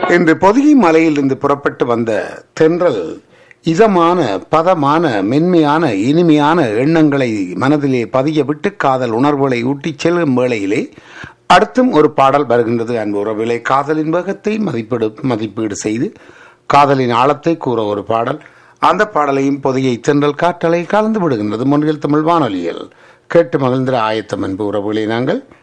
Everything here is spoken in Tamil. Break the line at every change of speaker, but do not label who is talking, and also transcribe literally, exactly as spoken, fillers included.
இன்று பொதிகை மலையிலிருந்து புறப்பட்டு வந்த தென்றல் இதமான பதமான மென்மையான இனிமையான எண்ணங்களை மனதிலே பதிய விட்டு காதல் உணர்வுகளை ஊட்டிச் செல்லும் வேளையிலே அடுத்தும் ஒரு பாடல் வருகின்றது. அன்பு உறவுகளை காதலின் வேகத்தை மதிப்பீடு மதிப்பீடு செய்து காதலின் ஆழத்தை கூற ஒரு பாடல். அந்த பாடலையும் பொதிகை தென்றல் காற்றலை கலந்து விடுகின்றது. முன்னில் தமிழ் வானொலியில் கேட்டு மகிழ்ந்த ஆயத்தம். அன்பு உறவுகளை நாங்கள்